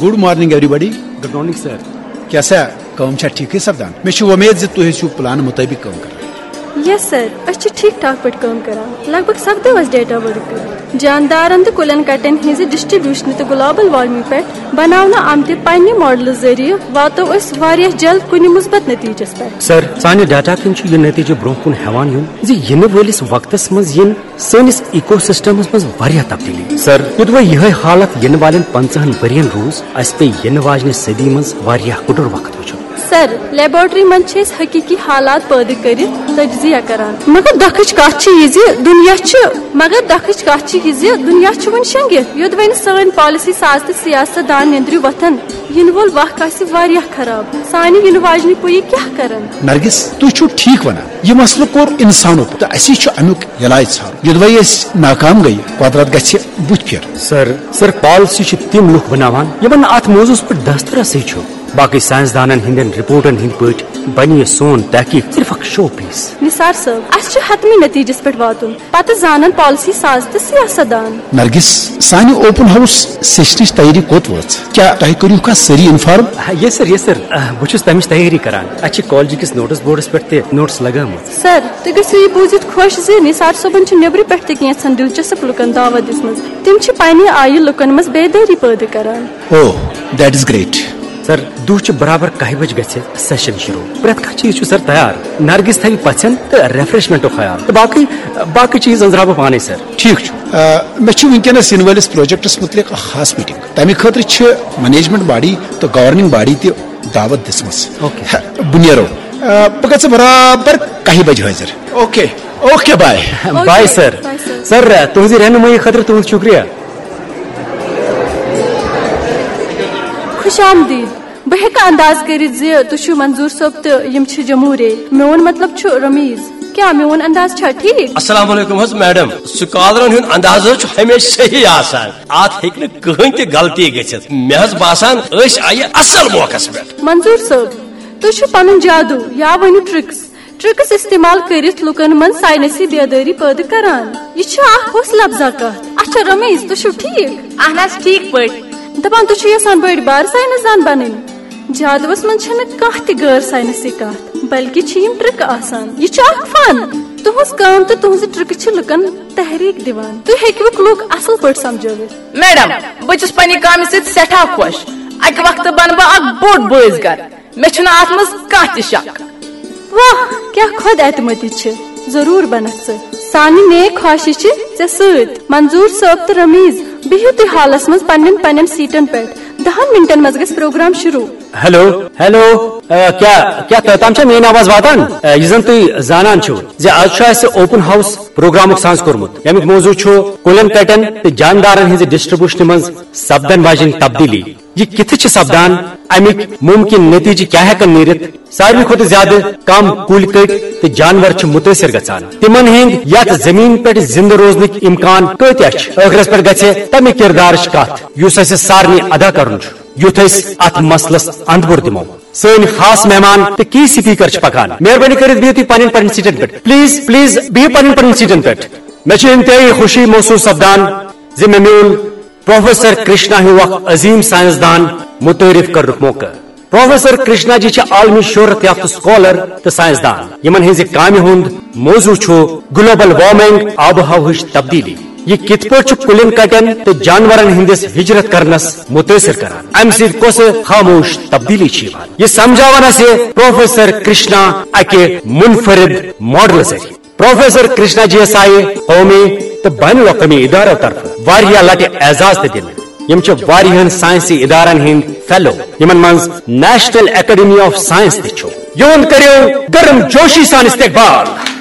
Good morning everybody. Good morning sir. कैसा काम छा ठीक सपदान मे उम्मीद जे तुह प्लान मुताबिक काम कर. यस सर अच्छे ठीक ठाक पे काम करान लगभग सपदो डेटा वर्क जानदारन तो कुलन कटन हज डिस्ट्रीब्यूशन तो ग्लोबल वार्मिंग पे बनाना आमत पन्ने मॉडल जरिए वातो जल्द कुछ मुस्बत नतीजस पे. सर साने डाटा किन यह नतीजे ब्रोह कुन हेवान यून इन वलिस वक्तस मज इन सनिस इकोसिस्टमस मज वारिया तब्दीली. सर युद्ध यह हालत इन वाले 50 वरियन रोज अस पे इन वाजने सदी मज वारिया कुडुर वक्त वुचुन. सर लेबोरेटरी मन हकीकी हालात पैदा कर तजिया करान मगर दखच कत दुनिया वन शंगित युद्ध वन सन पॉलिसी साज तो सियासतदान निंद्र वथन इन वोल वक्त खराब सानी इन वाजन पुई क्या करन. नरगिस तुह ठीक वन यह मसल कोर इंसानो तो अमुक इलाज छान युद्ध नाकाम गई कुदरत गि बुथ फिर. सर पॉलिसी तिम लुक बनावान यमन अत मौजूस पे दस्तरस बाकी साइंसदानन हिंदन रिपोर्टन हिंद पट बन यह सोन तहकीक सिर्फ अख शो पीस. निसार साहब अस हतमी नतीजस पे वातुन पत जानन पॉलिसी साज तो सियासतदान. नरगिस सानी ओपन हाउस सेशन तैयारी कोत वच क्या तह करू का सरी इन्फॉर्म. यस सर बहुत तमिच तैयारी करान अच्छ कॉलेज किस नोटिस बोर्डस पे नोट्स लगाम. सर तुम गो यह बूझित खुश जे निसार सोबन नेबर पे कैंसन दिलचस्प लुकन दावत दिसमज तिम पन्ने आयु लुकन मज बेदारी पैदा करान. Oh that is great. Sir दुह बराबर 1 बजे गए सेशन शुरू प्रत कह चीज सर तैयार नरगिस थी पचन तो रेफ्रेशमेंटो ख्याल तो बाकी चीज अंजरा बह पाने. सर ठीक मे वनकस इन वलिस प्रोजेक्टस मुतलिक खास मीटिंग तमें खतर मैनेजमेंट बॉडी तो गवर्निंग बॉडी ति दावत दिसमस. बह नेरो बह ग बराबर 1 बजे हाजिर. Okay okay bye bye. Sir तुहद रहनुमाई खतर तुहद शुक्रिया. खुश आमदीद बह हेक अंदाज कर मंजूर साहब तो यम जमूरे मोन मतलब रमीज क्या मोन अंदाज छा ठीक. अस्सलाम वालेकुम मैडम स्कॉलरन हुन अंदाज हमेशा सही आसान आत हेक न कहीं ते गलती गछित मे बासान अस आये असल मौकस पे. मंजूर साहब तुह पन जादू या वनु ट्रिक्स इस्तेमाल करित लुकन मन साइंसी बेदारी पैदा करान यह हौसला अफजा कत. अच्छा रमीज तुह ठीक अहन ठीक पे दपान तुह यसान बड़ बार साइंसदान बन जादुस मन कह गैर साइंसी कत बल्कि ट्रिक आसान यह फन तुहस काम तो तुहस ट्रिक लुकन तहरीक दिवान तुह हेकवुक लुक असल पे समझावित. मैडम बस पन्ने काम सठा खुश अक वक्त बन बह बोड़ बोजगर मे अत मज कह शक. वाह क्या खुद एतमती जरूर बनत सानी नेक ख्वाहिश चे सत. मंजूर साहब तो रमीज बिहु तुम हालस मज पन्न सीटन पे 10 मिनटन मज गस प्रोग्राम शुरू. हेलो क्या तम मेन आवाज वातान यह जन तुम जानान आज ओपन हाउस प्रोग्राम सांस कोर्मुत यमुक मौजू कुलन कटन तो जानदारन हज डिस्ट्रीब्यूशन मज सपदन वाजन तब्दीली यह कित सपदान अमिक मुमकिन नतीजे क्या हेकन नीरित. सारे खुद ज्यादा कम कुल कट तो जानवर मुतासर गचान तिमन हंद यथ जमीन पे जिंद रोजन इम्कान कतरस पे गे तमें किरदार कत युस सारे अदा कर युथ अत मसलस अंदपुर दिमो. सन खास मेहमान तो की स्पीकर पकान मेहरबानी कर बिहु तुम पन्न सीटन पे प्लीज बिहु पन्न सीटन पे. मे इंतहाई खुशी महसूस सपदान जे मे मिल प्रोफेसर कृष्णा हिउ अजीम साइंसदान मुतारिफ कर मौका. प्रोफेसर कृष्णा जी आलमी शोहरत याफ्त स्कॉलर तो साइंसदान यमन हज काम हुंद मौजू ग्लोबल वार्मिंग आब हवा तब्दीली यह कित पे कुलिन कटन तो जानवरन हंदिस हिजरत करनस मुतासर करान अम सस खामोश तब्दीली यह समझावन प्रोफेसर कृष्णा अके मुनफरिद मॉडल जरिए. प्रोफेसर कृष्णा जी आये कौमी तो बैन अवी इदारों तरफ वारिया लट एजाज तो दिन यम वारियन साइंसी इदारन हिंद फेलो यमन मज नेशनल एकेडमी ऑफ साइंस योन करो गर्म जोशी सान इस्तकबाल.